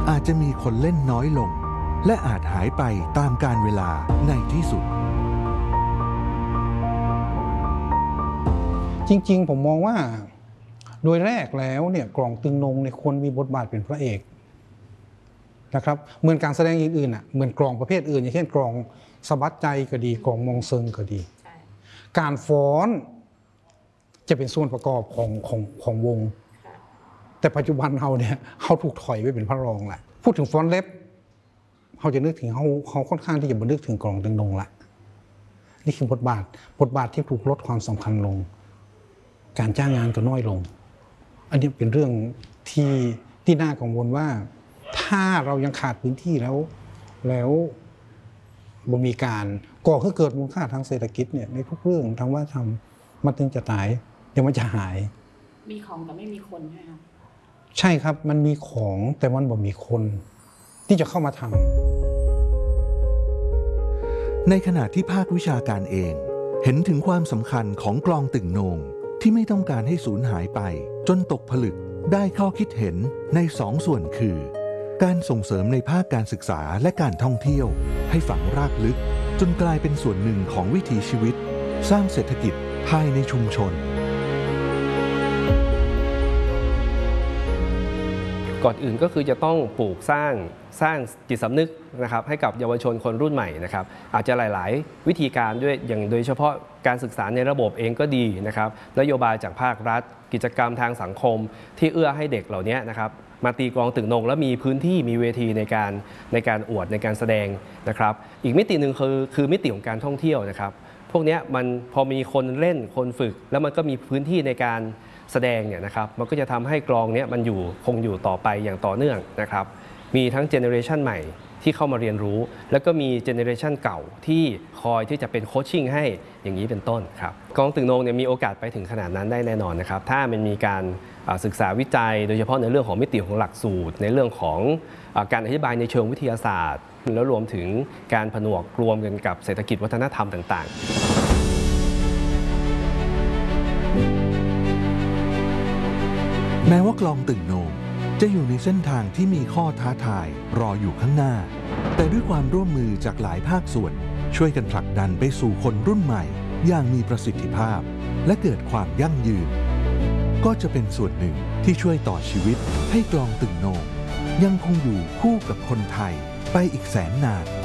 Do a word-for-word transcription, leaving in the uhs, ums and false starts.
อาจจะมีคนเล่นน้อยลงและอาจหายไปตามกาลเวลาในที่สุดจริงๆผมมองว่าโดยแรกแล้วเนี่ยกลองตึงนงในควรมีบทบาทเป็นพระเอกนะครับเหมือนการแสดงอื่นๆอ่ะเหมือนกลองประเภทอื่นอย่างเช่นกลองสะบัดใจก็ดีกลองมองเซิงก็ดีการฟ้อนจะเป็นส่วนประกอบของของของวงแต่ปัจจุบันเราเนี่ยเขาถูกถอยไปเป็นพระรองแหละพูดถึงฟ้อนเล็บเขาจะนึกถึงเขาเขาค่อนข้างที่จะบันทึกถึงกลองตึงนงละนี่คือบทบาทบทบาทที่ถูกลดความสำคัญลงการจ้างงานก็น้อยลงอันนี้เป็นเรื่องที่ที่น่ากังวลว่าถ้าเรายังขาดพื้นที่แล้วแล้วบ่มีการก่อให้เกิดมูลค่าทางเศรษฐกิจเนี่ยในทุกเรื่องทางว่าทำมันถึงจะตายเดี๋ยวมันจะหายมีของแต่ไม่มีคนใช่ไหมครับใช่ครับมันมีของแต่มันบ่มีคนที่จะเข้ามาทำในขณะที่ภาควิชาการเองเห็นถึงความสำคัญของกลองตึงโหน่งที่ไม่ต้องการให้สูญหายไปจนตกผลึกได้ข้อคิดเห็นในสองส่วนคือการส่งเสริมในภาคการศึกษาและการท่องเที่ยวให้ฝังรากลึกจนกลายเป็นส่วนหนึ่งของวิถีชีวิตสร้างเศรษฐกิจภายในชุมชนก่อนอื่นก็คือจะต้องปลูกสร้างสร้างจิตสำนึกนะครับให้กับเยาวชนคนรุ่นใหม่นะครับอาจจะหลายๆวิธีการด้วยอย่างโดยเฉพาะการศึกษาในระบบเองก็ดีนะครับนโยบายจากภาครัฐกิจกรรมทางสังคมที่เอื้อให้เด็กเหล่านี้นะครับมาตีกลองตึงนงแล้วมีพื้นที่มีเวทีในการในการอวดในการแสดงนะครับอีกมิติหนึ่งคือคือมิติของการท่องเที่ยวนะครับพวกนี้มันพอมีคนเล่นคนฝึกแล้วมันก็มีพื้นที่ในการแสดงเนี่ยนะครับมันก็จะทำให้กลองนี้มันอยู่คงอยู่ต่อไปอย่างต่อเนื่องนะครับมีทั้งเจเนอเรชันใหม่ที่เข้ามาเรียนรู้แล้วก็มีเจเนอเรชันเก่าที่คอยที่จะเป็นโคชชิ่งให้อย่างนี้เป็นต้นครับกลองตึงนงเนี่ยมีโอกาสไปถึงขนาดนั้นได้แน่นอนนะครับถ้ามันมีการศึกษาวิจัยโดยเฉพาะในเรื่องของมิติของหลักสูตรในเรื่องของการอธิบายในเชิงวิทยาศาสตร์แล้วรวมถึงการผนวกรวมกันกับเศรษฐกิจวัฒนธรรมต่างๆแม้ว่ากลองตึงโหน่งจะอยู่ในเส้นทางที่มีข้อท้าทายรออยู่ข้างหน้าแต่ด้วยความร่วมมือจากหลายภาคส่วนช่วยกันผลักดันไปสู่คนรุ่นใหม่อย่างมีประสิทธิภาพและเกิดความยั่งยืนก็จะเป็นส่วนหนึ่งที่ช่วยต่อชีวิตให้กลองตึงโหน่งยังคงอยู่คู่กับคนไทยไปอีกแสนนาน